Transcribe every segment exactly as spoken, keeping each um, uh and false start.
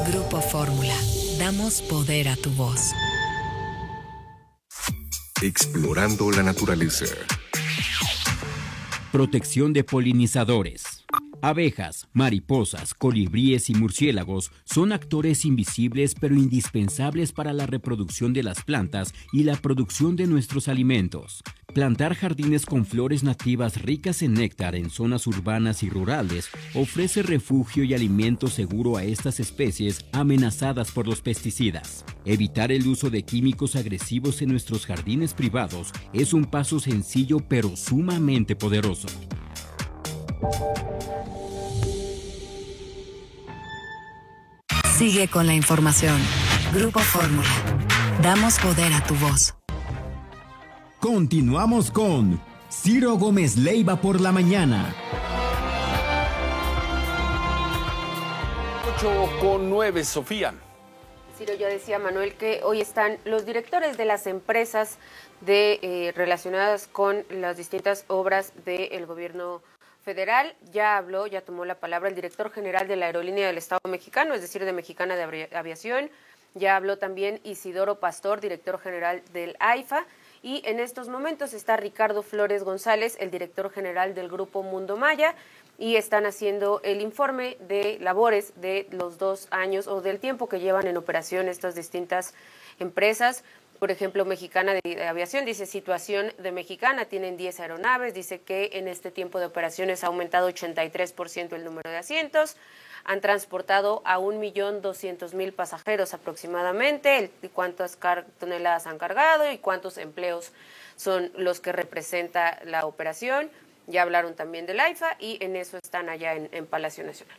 Grupo Fórmula. Damos poder a tu voz. Explorando la naturaleza. Protección de polinizadores. Abejas, mariposas, colibríes y murciélagos son actores invisibles pero indispensables para la reproducción de las plantas y la producción de nuestros alimentos. Plantar jardines con flores nativas ricas en néctar en zonas urbanas y rurales ofrece refugio y alimento seguro a estas especies amenazadas por los pesticidas. Evitar el uso de químicos agresivos en nuestros jardines privados es un paso sencillo pero sumamente poderoso. Sigue con la información. Grupo Fórmula. Damos poder a tu voz. Continuamos con Ciro Gómez Leiva por la mañana. ocho con nueve, Sofía. Ciro, ya decía Manuel que hoy están los directores de las empresas de, eh, relacionadas con las distintas obras del gobierno federal. Ya habló, ya tomó la palabra el director general de la Aerolínea del Estado Mexicano, es decir, de Mexicana de Aviación. Ya habló también Isidoro Pastor, director general del AIFA. Y en estos momentos está Ricardo Flores González, el director general del Grupo Mundo Maya, y están haciendo el informe de labores de los dos años o del tiempo que llevan en operación estas distintas empresas. Por ejemplo, Mexicana de Aviación dice situación de Mexicana, tienen diez aeronaves, dice que en este tiempo de operaciones ha aumentado ochenta y tres por ciento el número de asientos, han transportado a un millón doscientos mil pasajeros aproximadamente, cuántas car- toneladas han cargado y cuántos empleos son los que representa la operación. Ya hablaron también del AIFA y en eso están allá en, en Palacio Nacional.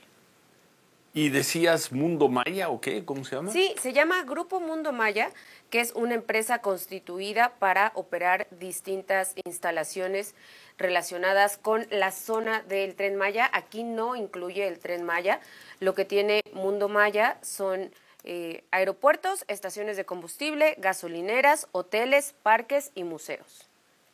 ¿Y decías Mundo Maya o qué? ¿Cómo se llama? Sí, se llama Grupo Mundo Maya, que es una empresa constituida para operar distintas instalaciones relacionadas con la zona del Tren Maya. Aquí no incluye el Tren Maya. Lo que tiene Mundo Maya son eh, aeropuertos, estaciones de combustible, gasolineras, hoteles, parques y museos.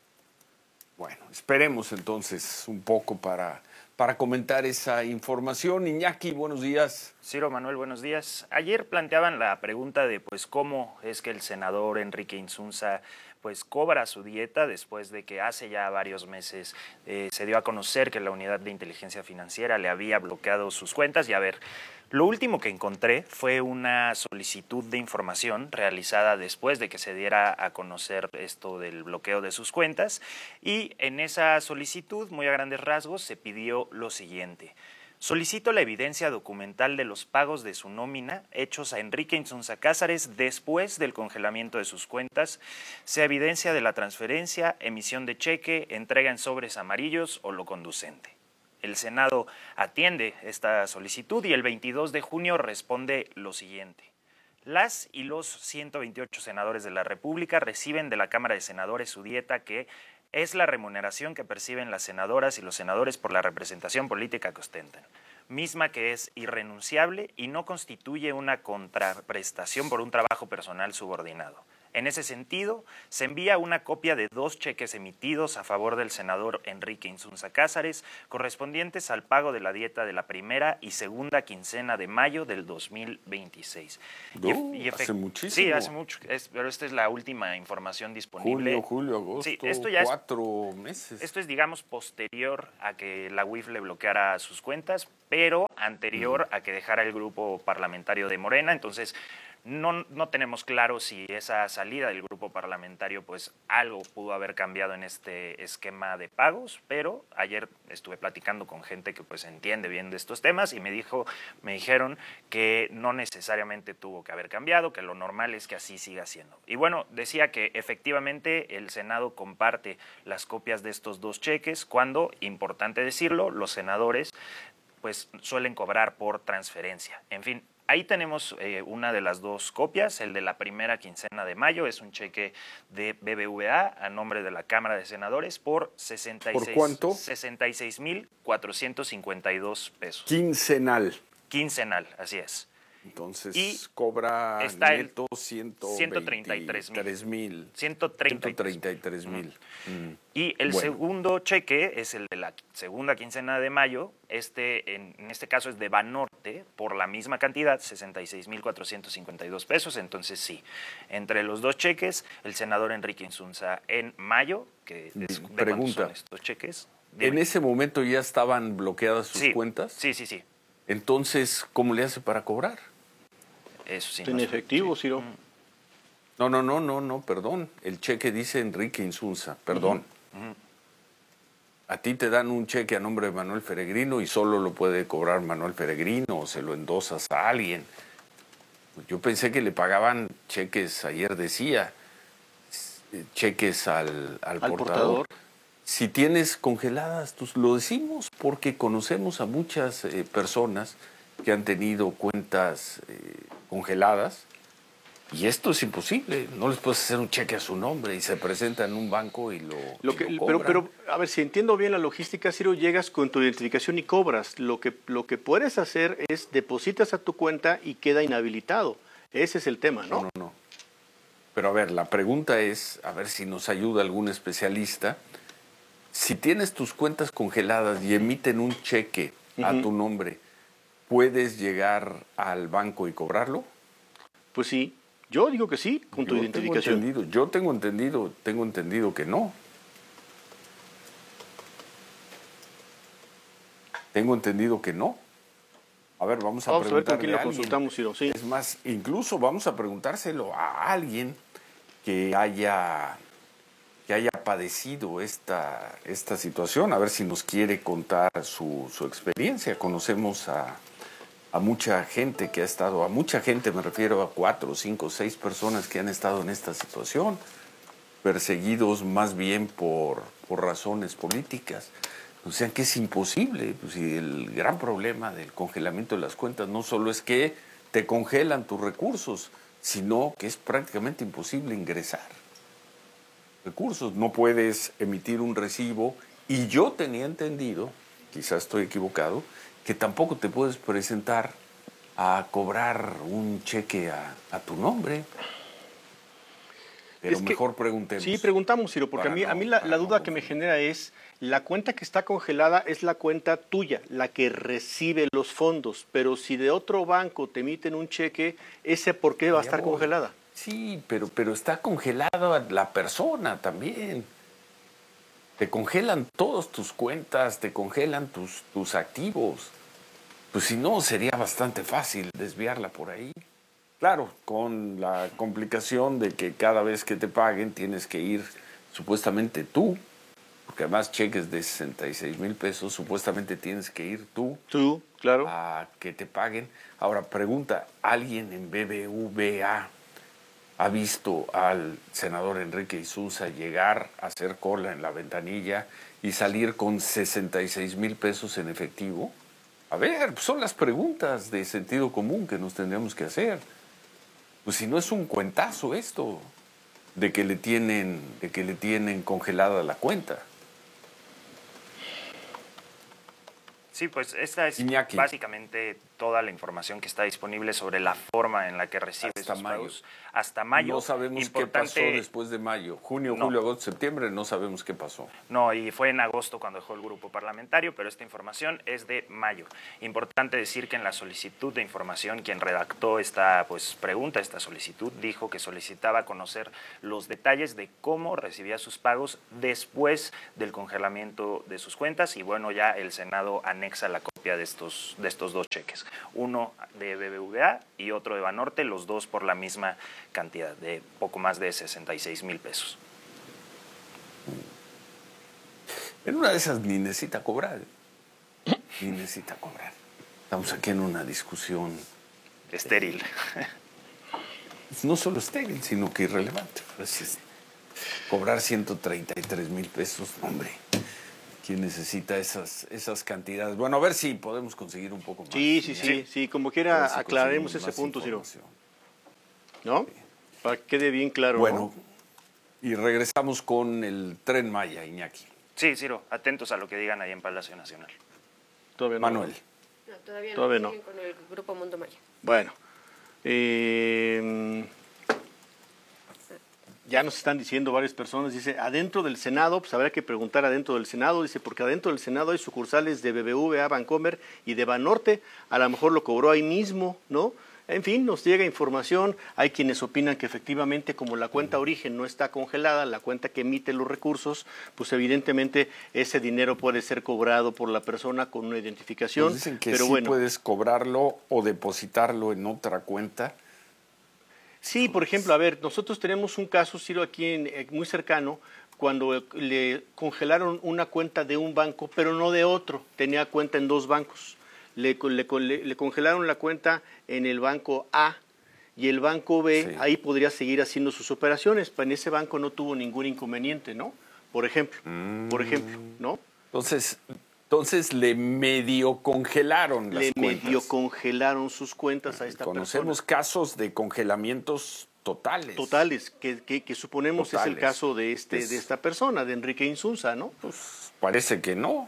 Bueno, esperemos entonces un poco para... para comentar esa información. Iñaki, buenos días. Ciro, Manuel, buenos días. Ayer planteaban la pregunta de pues cómo es que el senador Enrique Insunza pues cobra su dieta después de que hace ya varios meses eh, se dio a conocer que la Unidad de Inteligencia Financiera le había bloqueado sus cuentas. Y a ver, lo último que encontré fue una solicitud de información realizada después de que se diera a conocer esto del bloqueo de sus cuentas, y en esa solicitud, muy a grandes rasgos, se pidió lo siguiente: solicito la evidencia documental de los pagos de su nómina hechos a Enrique Insunza Cázares después del congelamiento de sus cuentas, sea evidencia de la transferencia, emisión de cheque, entrega en sobres amarillos o lo conducente. El Senado atiende esta solicitud y el veintidós de junio responde lo siguiente: las y los ciento veintiocho senadores de la República reciben de la Cámara de Senadores su dieta, que es la remuneración que perciben las senadoras y los senadores por la representación política que ostentan, misma que es irrenunciable y no constituye una contraprestación por un trabajo personal subordinado. En ese sentido, se envía una copia de dos cheques emitidos a favor del senador Enrique Insunza Cázares, correspondientes al pago de la dieta de la primera y segunda quincena de mayo del dos mil veintiséis. No, y, y hace muchísimo. Sí, hace mucho, es, pero esta es la última información disponible. Julio, julio, agosto, sí, esto ya cuatro es, meses. Esto es, digamos, posterior a que la U I F le bloqueara sus cuentas, pero anterior mm. a que dejara el grupo parlamentario de Morena. Entonces, No, no tenemos claro si esa salida del grupo parlamentario, pues algo pudo haber cambiado en este esquema de pagos, pero ayer estuve platicando con gente que pues entiende bien de estos temas y me dijo, me dijeron que no necesariamente tuvo que haber cambiado, que lo normal es que así siga siendo. Y bueno, decía que efectivamente el Senado comparte las copias de estos dos cheques cuando, importante decirlo, los senadores pues suelen cobrar por transferencia. En fin, ahí tenemos eh, una de las dos copias. El de la primera quincena de mayo es un cheque de B B V A a nombre de la Cámara de Senadores por sesenta y seis, ¿Por cuánto? sesenta y seis mil cuatrocientos cincuenta y dos pesos. Quincenal. Quincenal, así es. Entonces y cobra está neto ciento treinta y tres mil. ciento treinta y tres mil. Mm. Y el bueno. segundo cheque es el de la segunda quincena de mayo. Este, en, en este caso es de Banorte, por la misma cantidad, sesenta y seis mil cuatrocientos cincuenta y dos pesos. Entonces sí, entre los dos cheques, el senador Enrique Insunza en mayo, que es, ¿de Pregunta, son estos cheques? Dime. ¿En ese momento ya estaban bloqueadas sus sí, cuentas? Sí, sí, sí. Entonces, ¿cómo le hace para cobrar? Eso sí. ¿En no efectivo, Ciro? Sí. No, no, no, no, no, perdón. El cheque dice Enrique Insunza, perdón. Uh-huh. A ti te dan un cheque a nombre de Manuel Peregrino y solo lo puede cobrar Manuel Peregrino o se lo endosas a alguien. Yo pensé que le pagaban cheques, ayer decía, cheques al, al, al portador. portador. Si tienes congeladas, pues lo decimos porque conocemos a muchas eh, personas que han tenido cuentas eh, congeladas y esto es imposible. No les puedes hacer un cheque a su nombre y se presenta en un banco y lo, lo y que, lo pero, pero, a ver, si entiendo bien la logística, Ciro, llegas con tu identificación y cobras. Lo que, lo que puedes hacer es depositas a tu cuenta y queda inhabilitado. Ese es el tema, ¿no? No, no, no. Pero a ver, la pregunta es, a ver si nos ayuda algún especialista. Si tienes tus cuentas congeladas y emiten un cheque uh-huh. a tu nombre, ¿puedes llegar al banco y cobrarlo? Pues sí, yo digo que sí, con tu yo identificación. Tengo entendido, yo tengo entendido, tengo entendido que no. Tengo entendido que no. A ver, vamos a vamos a ver con preguntarle quién lo a alguien. consultamos, Ciro, sí. Es más, incluso vamos a preguntárselo a alguien que haya... que haya padecido esta, esta situación, a ver si nos quiere contar su, su experiencia. Conocemos a, a mucha gente que ha estado, a mucha gente me refiero a cuatro, cinco, seis personas que han estado en esta situación, perseguidos más bien por, por razones políticas. O sea que es imposible. Pues, y el gran problema del congelamiento de las cuentas no solo es que te congelan tus recursos, sino que es prácticamente imposible ingresar recursos. No puedes emitir un recibo y yo tenía entendido, quizás estoy equivocado, que tampoco te puedes presentar a cobrar un cheque a, a tu nombre. Pero es mejor que, preguntemos. Sí, preguntamos, Ciro, porque a mí, no, a mí la, la duda no que me genera es, la cuenta que está congelada es la cuenta tuya, la que recibe los fondos, pero si de otro banco te emiten un cheque, ¿ese por qué va a estar congelada? Sí, pero, pero está congelada la persona también. Te congelan todas tus cuentas, te congelan tus, tus activos. Pues si no, sería bastante fácil desviarla por ahí. Claro, con la complicación de que cada vez que te paguen tienes que ir supuestamente tú, porque además cheques de sesenta y seis mil pesos, supuestamente tienes que ir tú. Tú, claro. A que te paguen. Ahora, pregunta, ¿alguien en B B V A ha visto al senador Enrique Insunza llegar a hacer cola en la ventanilla y salir con sesenta y seis mil pesos en efectivo? A ver, son las preguntas de sentido común que nos tendríamos que hacer. Pues si no es un cuentazo esto, de que le tienen, de que le tienen congelada la cuenta. Sí, pues esta es Iñaki. Básicamente toda la información que está disponible sobre la forma en la que recibe hasta sus mayo. pagos. Hasta mayo. No sabemos Importante, qué pasó después de mayo. Junio, no. julio, agosto, septiembre, no sabemos qué pasó. No, y fue en agosto cuando dejó el grupo parlamentario, pero esta información es de mayo. Importante decir que en la solicitud de información, quien redactó esta pues, pregunta, esta solicitud, dijo que solicitaba conocer los detalles de cómo recibía sus pagos después del congelamiento de sus cuentas, y bueno, ya el Senado anexa la copia de estos, de estos dos cheques. Uno de B B V A y otro de Banorte, los dos por la misma cantidad, de poco más de sesenta y seis mil pesos. En una de esas ni necesita cobrar. Ni necesita cobrar. Estamos aquí en una discusión estéril. Eh, no solo estéril, sino que irrelevante. Pues, cobrar ciento treinta y tres mil pesos, hombre. ¿Quién necesita esas, esas cantidades? Bueno, a ver si podemos conseguir un poco más. Sí, sí, sí, sí, sí, como quiera si aclaremos ese punto, Ciro. ¿No? Sí. Para que quede bien claro. Bueno, ¿no? Y regresamos con el Tren Maya, Iñaki. Sí, Ciro, atentos a lo que digan ahí en Palacio Nacional. Todavía no. Manuel. No, todavía no. Todavía no. Con el Grupo Mundo Maya. Bueno, Eh, ya nos están diciendo varias personas, dice, adentro del Senado, pues habrá que preguntar adentro del Senado, dice, porque adentro del Senado hay sucursales de B B V A, Bancomer y de Banorte, a lo mejor lo cobró ahí mismo, ¿no? En fin, nos llega información, hay quienes opinan que efectivamente como la cuenta origen no está congelada, la cuenta que emite los recursos, pues evidentemente ese dinero puede ser cobrado por la persona con una identificación. Pues dicen que pero sí bueno, puedes cobrarlo o depositarlo en otra cuenta. sí, por ejemplo, a ver, nosotros tenemos un caso, Ciro, aquí en, eh, muy cercano, cuando le congelaron una cuenta de un banco, pero no de otro, tenía cuenta en dos bancos. Le, le, le congelaron la cuenta en el banco A y el banco B, sí. Ahí podría seguir haciendo sus operaciones, pero en ese banco no tuvo ningún inconveniente, ¿no? Por ejemplo, mm. por ejemplo, ¿no? Entonces, entonces le medio congelaron las le cuentas. Le medio congelaron sus cuentas a esta Conocemos persona. casos de congelamientos totales. Totales, que, que, que suponemos totales. Es el caso de, este, es, de esta persona, de Enrique Insunza, ¿no? Pues parece que no.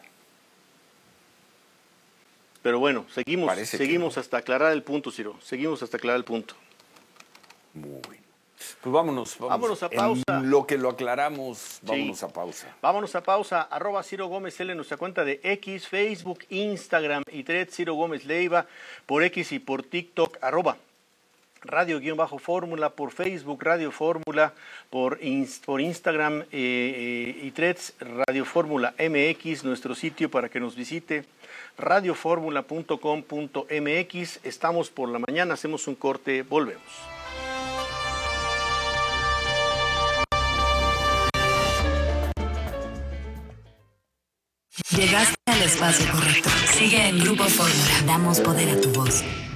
Pero bueno, seguimos, seguimos no. hasta aclarar el punto, Ciro. Seguimos hasta aclarar el punto. Muy bien. Pues vámonos, vámonos. Vámonos a pausa. En lo que lo aclaramos, vámonos sí. a pausa. Vámonos a pausa. Arroba Ciro Gómez L en nuestra cuenta de X, Facebook, Instagram y Threads, Ciro Gómez Leiva, por X y por TikTok, arroba Radio-Fórmula, por Facebook, Radio Fórmula, por, por Instagram eh, eh, y Threads, Radio Fórmula M X, nuestro sitio para que nos visite, radio fórmula punto com punto m x. Estamos por la mañana, hacemos un corte, volvemos. Llegaste al espacio correcto. Sigue en Grupo Fórmula. Damos poder a tu voz.